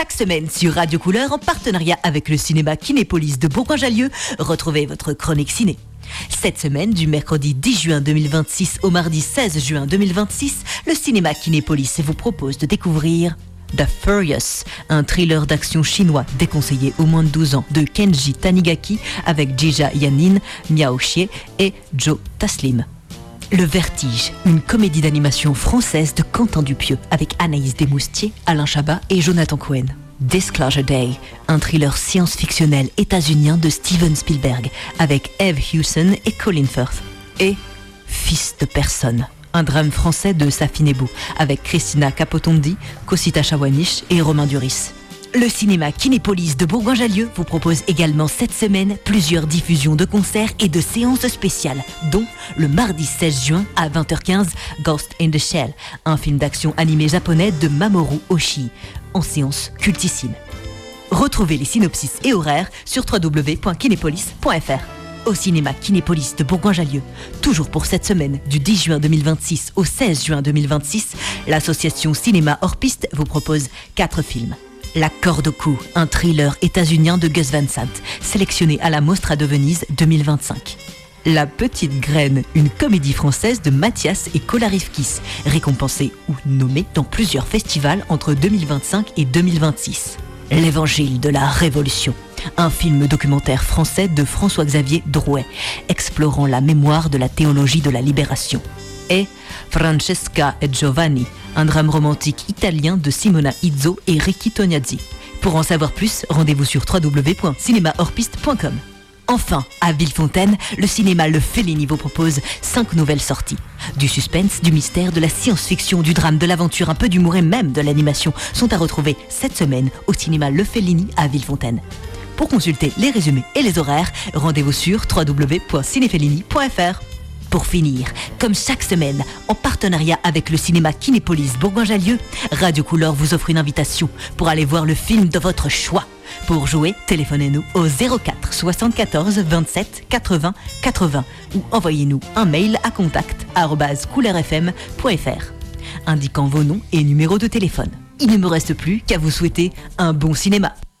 Chaque semaine sur Radio Couleur, en partenariat avec le cinéma Kinépolis de Bourgoin-Jallieu, retrouvez votre chronique ciné. Cette semaine, du mercredi 10 juin 2026 au mardi 16 juin 2026, le cinéma Kinépolis vous propose de découvrir The Furious, un thriller d'action chinois déconseillé aux moins de 12 ans de Kenji Tanigaki avec Jija Yanin, Miao Xie et Joe Taslim. Le Vertige, une comédie d'animation française de Quentin Dupieux avec Anaïs Desmoustiers, Alain Chabat et Jonathan Cohen. Disclosure Day, un thriller science-fictionnel états-unien de Steven Spielberg avec Eve Hewson et Colin Firth. Et Fils de personne, un drame français de Safi Nebou avec Christina Capotondi, Cosita Chawanich et Romain Duris. Le cinéma Kinépolis de Bourgoin-Jallieu vous propose également cette semaine plusieurs diffusions de concerts et de séances spéciales, dont le mardi 16 juin à 20h15, Ghost in the Shell, un film d'action animé japonais de Mamoru Oshii, en séance cultissime. Retrouvez les synopsis et horaires sur www.kinepolis.fr. Au cinéma Kinépolis de Bourgoin-Jallieu, toujours pour cette semaine, du 10 juin 2026 au 16 juin 2026, l'association Cinéma Hors Piste vous propose 4 films. La corde au cou, un thriller états-unien de Gus Van Sant, sélectionné à la Mostra de Venise 2025. La petite graine, une comédie française de Mathias et Kolarivkis, récompensée ou nommée dans plusieurs festivals entre 2025 et 2026. L'Évangile de la Révolution, un film documentaire français de François-Xavier Drouet, explorant la mémoire de la théologie de la libération. Et Francesca et Giovanni, un drame romantique italien de Simona Izzo et Ricky Tognazzi. Pour en savoir plus, rendez-vous sur www.cinemahorspiste.com. Enfin, à Villefontaine, le cinéma Le Fellini vous propose 5 nouvelles sorties. Du suspense, du mystère, de la science-fiction, du drame, de l'aventure, un peu d'humour et même de l'animation sont à retrouver cette semaine au cinéma Le Fellini à Villefontaine. Pour consulter les résumés et les horaires, rendez-vous sur www.cinefellini.fr. Pour finir, comme chaque semaine, en partenariat avec le cinéma Kinépolis Bourgoin-Jallieu, Radio Couleur vous offre une invitation pour aller voir le film de votre choix. Pour jouer, téléphonez-nous au 04 74 27 80 80 ou envoyez-nous un mail à contact@couleurfm.fr indiquant vos noms et numéros de téléphone. Il ne me reste plus qu'à vous souhaiter un bon cinéma.